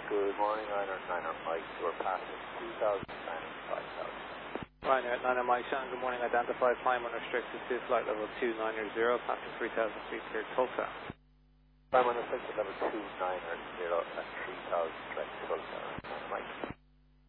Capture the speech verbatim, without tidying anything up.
Good morning, Niner, Niner Mike. You are passing two thousand and five thousand. Ryanair at Niner Mike, Sean, good morning. Identified climb unrestricted to flight level two nine zero, passing three thousand feet clear Tulsa. Climb unrestricted level two nine zero at three thousand direct Tulsa, Niner Mike.